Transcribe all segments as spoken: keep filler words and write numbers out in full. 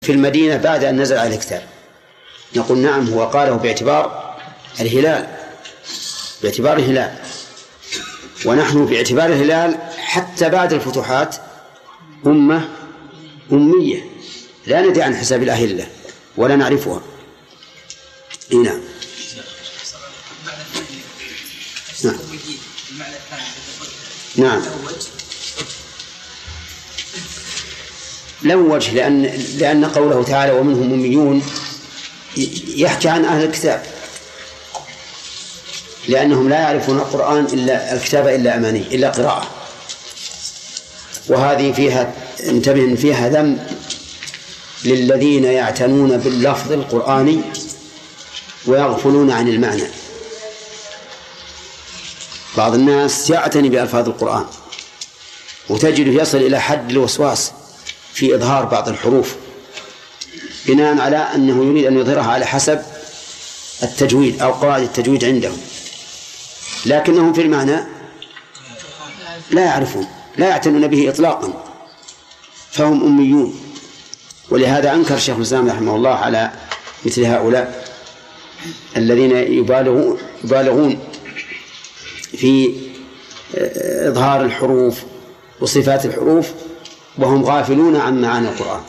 في المدينة بعد أن نزل عليه الكتاب؟ نقول نعم، هو قاله باعتبار الهلال، باعتبار الهلال، ونحن باعتبار الهلال حتى بعد الفتوحات أمة أمية لا ندري عن حساب الأهلة ولا نعرفها. نعم. نعم. نعم. لو وجه، لأن لأن قوله تعالى ومنهم أميون يحكي عن أهل الكتاب، لأنهم لا يعرفون القرآن إلا الكتاب إلا أماني إلا قراءة، وهذه فيها انتبه فيها ذم للذين يعتنون باللفظ القرآني ويغفلون عن المعنى. بعض الناس يعتني بألفاظ القرآن وتجده يصل إلى حد الوسواس في إظهار بعض الحروف بناء على أنه يريد أن يظهرها على حسب التجويد أو قواعد التجويد عندهم، لكنهم في المعنى لا يعرفون، لا يعتنون به إطلاقا، فهم أميون. ولهذا أنكر شيخ الإسلام رحمه الله على مثل هؤلاء الذين يبالغون, يبالغون في إظهار الحروف وصفات الحروف وهم غافلون عن معاني القرآن.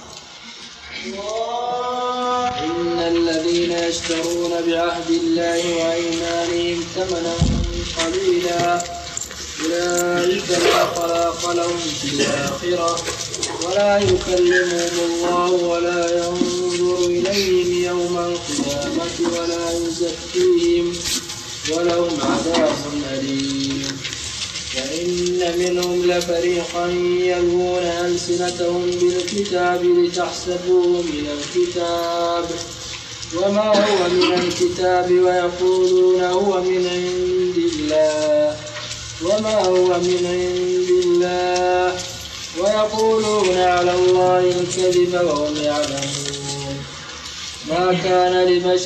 إن الذين يشترون بعهد الله وأيمانهم ثمنا قليلا أولئك لا خلاق لهم في الآخرة ولا يكلمهم الله ولا ينظر إليهم يوم القيامة ولا يزكيهم ولهم عذاب أليم. وإن منهم لفريقا يلوون ألسنتهم بالكتاب لتحسبوه من الكتاب وما هو من الكتاب ويقولون هو من عند الله وما هو من عند الله ويقولون على الله الكذب وهم يعلمون. ما كان لبشر